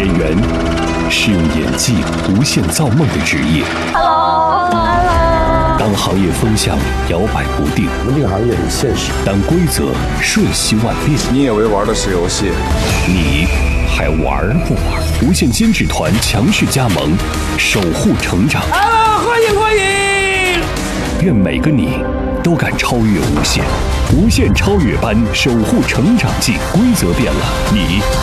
演员是用演技无限造梦的职业。 Hello。 当行业风向摇摆不定， 我们这个行业很现实。 当规则瞬息万变， 你以为玩的是游戏， 你还玩不玩？无限监制团强势加盟，守护成长。 欢迎欢迎！ 愿每个你都敢超越无限，无限超越班守护成长记，规则变了，你